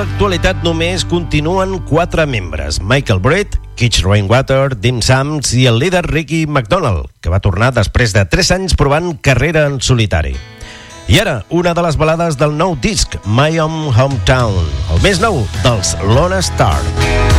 L'actualitat només continuen 4 membres: Michael Britt, Keith Rainwater, Dim Sams i el líder Ricky McDonald, que va tornar després de 3 anys provant carrera en solitari. I ara, una de les balades del nou disc, My Own Hometown, el més nou dels Lone Star.